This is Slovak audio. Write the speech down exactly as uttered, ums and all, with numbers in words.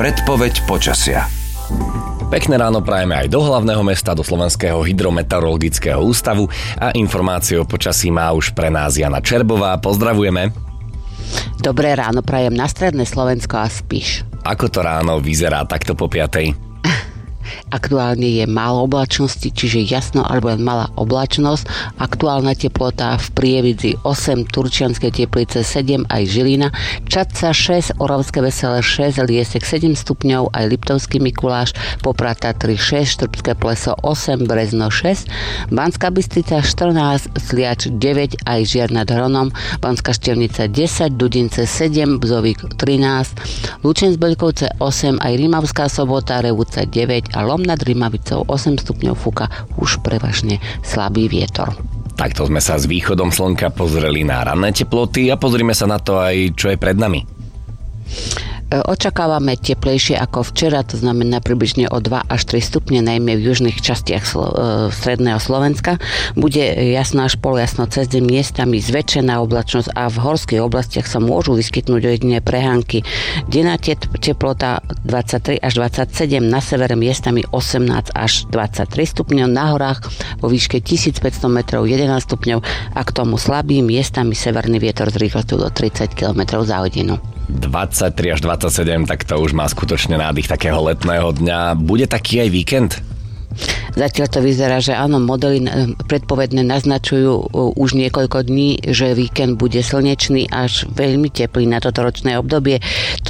Predpoveď počasia. Pekné ráno prajeme aj do hlavného mesta, do Slovenského hydrometeorologického ústavu a informácie o počasí má už pre nás Jana Čerbová. Pozdravujeme. Dobré ráno prajem na stredné Slovensko a Spiš. Ako to ráno vyzerá takto po piatej? Aktuálne je málo oblačnosti, čiže jasno alebo len malá oblačnosť. Aktuálna teplota v Prievidzi osem, Turčianske Teplice sedem, aj Žilina, Čadca šesť, Oravské Veselé šesť, Liesek sedem stupňov, aj Liptovský Mikuláš, Poprad Tatry šesť, Štrbské Pleso osem, Brezno šesť, Banská Bystrica štrnásť, Sliač deväť, aj Žiar nad Hronom, Banská Štiavnica desať, Dudince sedem, Bzovík trinásť, Lučenec Beľkovce osem, aj Rimavská Sobota, Revúca deväť a Lom nad Rimavicou osem stupňov, fúka už prevažne slabý vietor. Takto sme sa s východom slnka pozreli na ranné teploty a pozrime sa na to aj, čo je pred nami. Očakávame teplejšie ako včera, to znamená približne o dva až tri stupne, najmä v južných častiach Slo- stredného Slovenska. Bude jasno až poljasno, cez deň miestami zväčšená oblačnosť a v horských oblastiach sa môžu vyskytnúť ojedinelé prehánky. Denná teplota dvadsaťtri až dvadsaťsedem, na severe miestami osemnásť až dvadsaťtri stupňov, na horách vo výške tisícpäťsto metrov jedenásť stupňov a k tomu slabý miestami severný vietor s rýchlosťou do tridsať kilometrov za hodinu. dvadsaťtri až dvadsaťsedem, tak to už má skutočne nádych takého letného dňa. Bude taký aj víkend? Zatiaľ to vyzerá, že áno, modely predpovedné naznačujú už niekoľko dní, že víkend bude slnečný až veľmi teplý na toto ročné obdobie. To